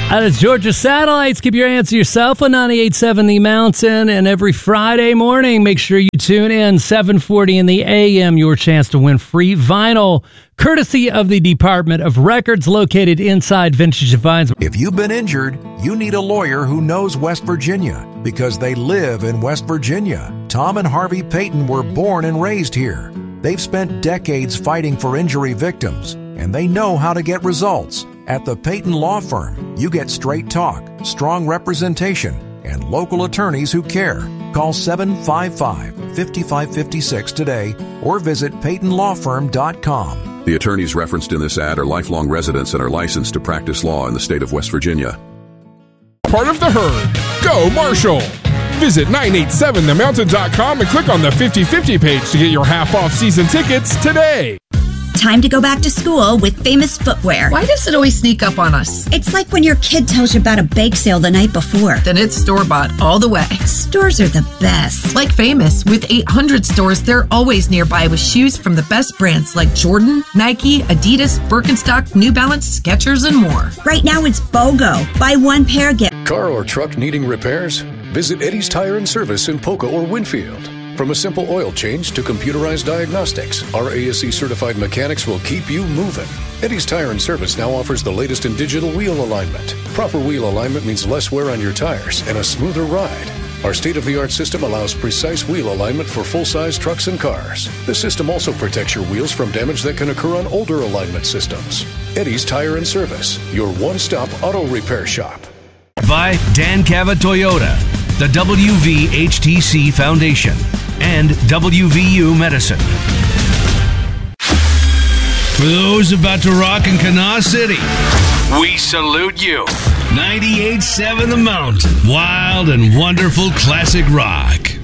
Out of Georgia Satellites, keep your answer yourself on 98.7 The Mountain. And every Friday morning, make sure you tune in, 7:40 in the a.m., your chance to win free vinyl, courtesy of the Department of Records, located inside Vintage Divines. If you've been injured, you need a lawyer who knows West Virginia, because they live in West Virginia. Tom and Harvey Payton were born and raised here. They've spent decades fighting for injury victims, and they know how to get results. At the Payton Law Firm, you get straight talk, strong representation, and local attorneys who care. Call 755-5556 today or visit PaytonLawFirm.com. The attorneys referenced in this ad are lifelong residents and are licensed to practice law in the state of West Virginia. Part of the herd. Go Marshall! Visit 987themountain.com and click on the 50/50 page to get your half-off season tickets today. Time to go back to school with Famous Footwear. Why does it always sneak up on us? It's like when your kid tells you about a bake sale the night before. Then it's store-bought all the way. Stores are the best. Like Famous, with 800 stores, they're always nearby with shoes from the best brands like Jordan, Nike, Adidas, Birkenstock, New Balance, Skechers, and more. Right now it's BOGO. Buy one pair, get... Car or truck needing repairs? Visit Eddie's Tire and Service in Polka or Winfield. From a simple oil change to computerized diagnostics, our ASE certified mechanics will keep you moving. Eddie's Tire and Service now offers the latest in digital wheel alignment. Proper wheel alignment means less wear on your tires and a smoother ride. Our state-of-the-art system allows precise wheel alignment for full-size trucks and cars. The system also protects your wheels from damage that can occur on older alignment systems. Eddie's Tire and Service, your one-stop auto repair shop. By Dan Cava Toyota, the WVHTC Foundation, and WVU Medicine. For those about to rock in Kanawha City, we salute you. 98.7 The Mountain. Wild and wonderful classic rock.